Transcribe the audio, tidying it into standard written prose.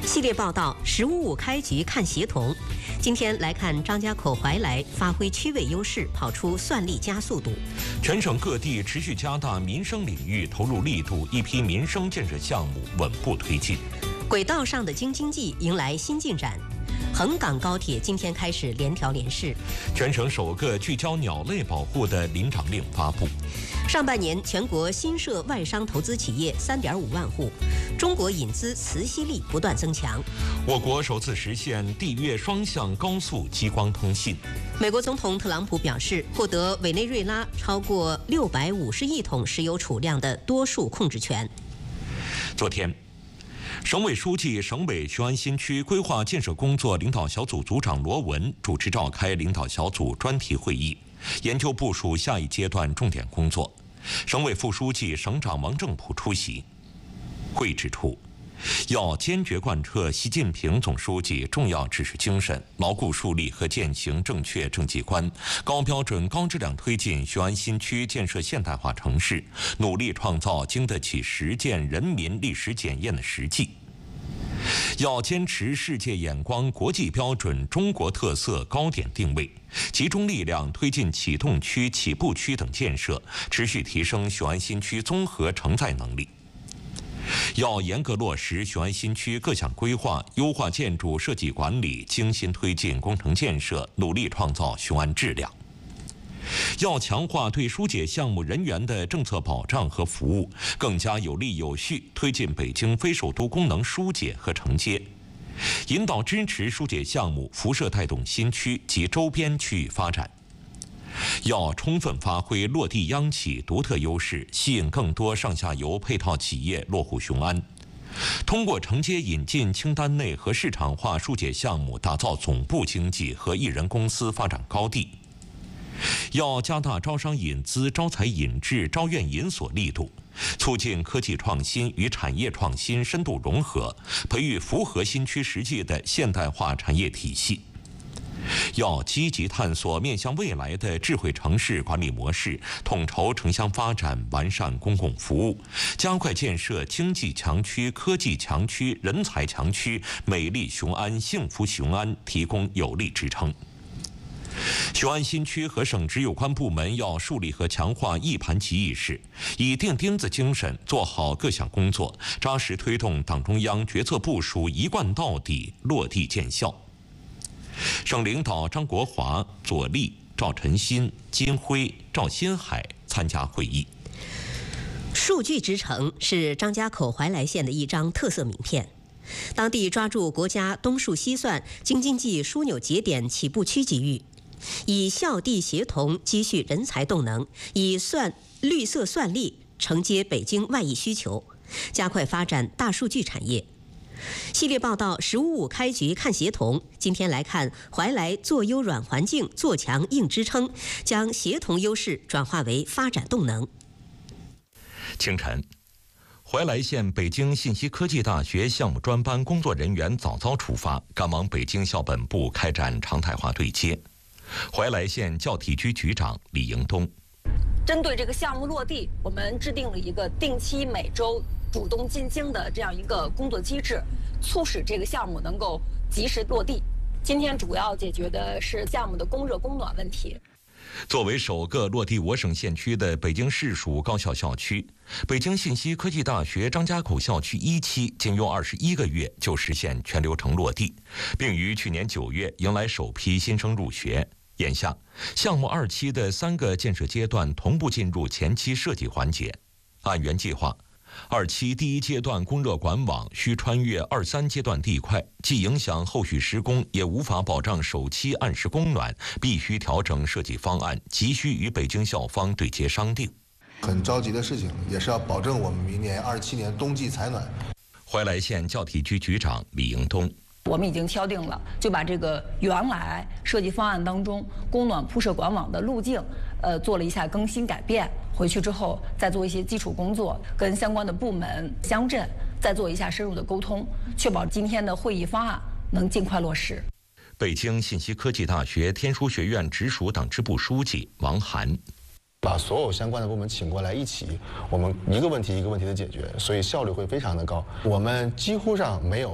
系列报道“15.5开局看协同”，今天来看张家口怀来发挥区位优势，跑出算力加速度。 全省各地持续加大民生领域投入力度，一批民生建设项目稳步推进。 轨道上的京津冀迎来新进展。横港高铁今天开始联调联试。 全省首个聚焦鸟类保护的临场令发布。 上半年全国新设外商投资企业3.5万户，中国引资磁吸力不断增强。 我国首次实现地越双向高速激光通信。 美国总统特朗普表示，获得委内瑞拉超过650亿桶石油储量的多数控制权。 昨天，省委书记、省委雄安新区规划建设工作领导小组组长罗文主持召开领导小组专题会议，研究部署下一阶段重点工作。省委副书记、省长王正普出席。会议指出，要坚决贯彻习近平总书记重要指示精神，牢固树立和践行正确政绩观，高标准、高质量推进雄安新区建设现代化城市，努力创造经得起实践人民历史检验的实际。要坚持世界眼光、国际标准、中国特色高点定位，集中力量推进启动区、起步区等建设，持续提升雄安新区综合承载能力。要严格落实雄安新区各项规划，优化建筑设计管理，精心推进工程建设，努力创造雄安质量。要强化对疏解项目人员的政策保障和服务，更加有力有序推进北京非首都功能疏解和承接，引导支持疏解项目辐射带动新区及周边区域发展。要充分发挥落地央企独特优势，吸引更多上下游配套企业落户雄安，通过承接引进清单内和市场化疏解项目，打造总部经济和一人公司发展高地。要加大招商引资、招才引智、招院引所力度，促进科技创新与产业创新深度融合，培育符合新区实际的现代化产业体系。要积极探索面向未来的智慧城市管理模式，统筹城乡发展，完善公共服务，加快建设经济强区、科技强区、人才强区，美丽雄安、幸福雄安提供有力支撑。雄安新区和省直有关部门要树立和强化一盘棋意识，以钉钉子精神做好各项工作，扎实推动党中央决策部署一贯到底，落地见效。省领导张国华、左立、赵晨新、金辉、赵新海参加会议。 数据之城是张家口怀来县的一张特色名片。当地抓住国家东数西算、京津冀枢纽节点起步区机遇，以校地协同积蓄人才动能，以绿色算力承接北京外溢需求，加快发展大数据产业。系列报道“15.5开局看协同”，今天来看怀来做优软环境，做强硬支撑，将协同优势转化为发展动能。 清晨，怀来县北京信息科技大学项目专班工作人员早早出发，赶往北京校本部开展常态化对接。怀来县教体局局长李迎东： 针对这个项目落地，我们制定了一个定期每周主动进京的这样一个工作机制，促使这个项目能够及时落地。今天主要解决的是项目的供热供暖问题。 作为首个落地我省县区的北京市属高校校区，北京信息科技大学张家口校区1期仅用21个月就实现全流程落地，并于去年9月迎来首批新生入学。眼下，项目2期的3个建设阶段同步进入前期设计环节。按原计划，2期第1阶段供热管网需穿越2、3阶段地块，既影响后续施工，也无法保障首期按时供暖，必须调整设计方案，急需与北京校方对接商定。 很着急的事情，也是要保证我们明年27年冬季采暖。 怀来县教体局局长李迎东： 我们已经敲定了，就把这个原来设计方案当中供暖铺设管网的路径，做了一下更新改变。回去之后再做一些基础工作，跟相关的部门、乡镇再做一下深入的沟通，确保今天的会议方案能尽快落实。 北京信息科技大学天书学院直属党支部书记王涵： 把所有相关的部门请过来一起，我们一个问题一个问题的解决，所以效率会非常的高。我们几乎上没有